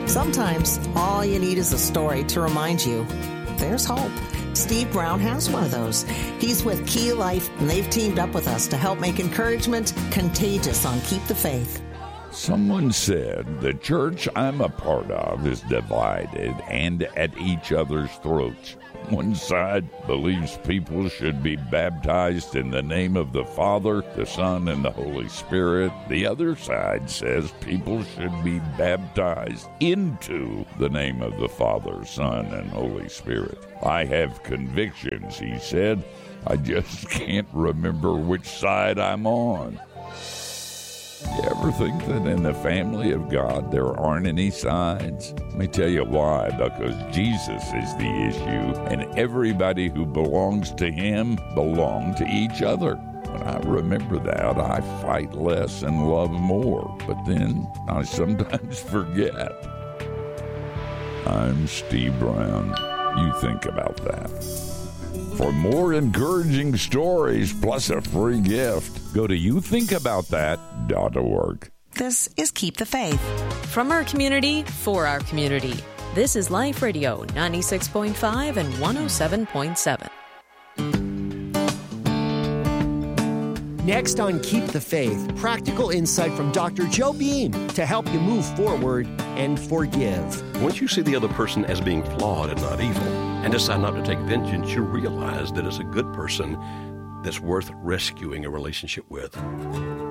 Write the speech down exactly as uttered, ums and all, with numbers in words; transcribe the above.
Sometimes all you need is a story to remind you there's hope. Steve Brown has one of those. He's with Key Life, and they've teamed up with us to help make encouragement contagious on Keep the Faith. Someone said the church I'm a part of is divided and at each other's throats. One side believes people should be baptized in the name of the Father, the Son, and the Holy Spirit. The other side says people should be baptized into the name of the Father, Son, and Holy Spirit. I have convictions, he said. I just can't remember which side I'm on. You ever think that in the family of God there aren't any sides? Let me tell you why. Because Jesus is the issue, and everybody who belongs to him belong to each other. When I remember that, I fight less and love more. But then I sometimes forget. I'm Steve Brown. You think about that. For more encouraging stories plus a free gift, go to you think about that dot org. This is Keep the Faith. From our community, for our community. This is Life Radio ninety-six point five and one oh seven point seven. Next on Keep the Faith, practical insight from Doctor Joe Beam to help you move forward and forgive. Once you see the other person as being flawed and not evil, and decide not to take vengeance, you realize that it's a good person that's worth rescuing a relationship with.